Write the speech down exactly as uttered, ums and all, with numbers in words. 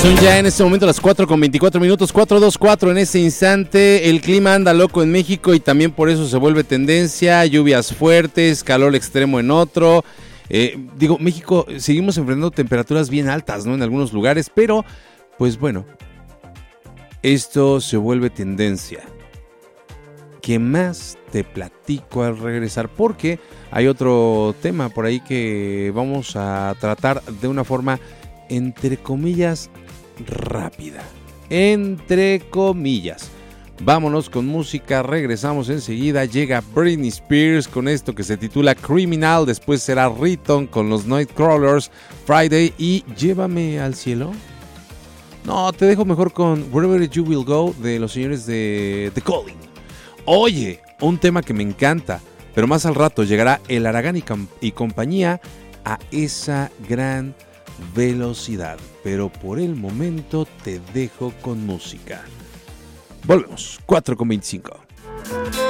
Son ya en este momento las cuatro con veinticuatro minutos, cuatro veinticuatro en este instante. El clima anda loco en México y también por eso se vuelve tendencia. Lluvias fuertes, calor extremo en otro. Eh, digo, México, seguimos enfrentando temperaturas bien altas, ¿no? En algunos lugares, pero pues bueno, esto se vuelve tendencia. ¿Qué más te platico al regresar? Porque hay otro tema por ahí que vamos a tratar de una forma, entre comillas, rápida. Entre comillas. Vámonos con música, regresamos enseguida. Llega Britney Spears con esto que se titula Criminal. Después será Riton con los Nightcrawlers, Friday y Llévame al cielo. No, te dejo mejor con Wherever You Will Go de los señores de The Calling. Oye, un tema que me encanta, pero más al rato llegará el Aragán y, com- y compañía a esa gran velocidad. Pero por el momento te dejo con música. Volvemos, cuatro con veinticinco.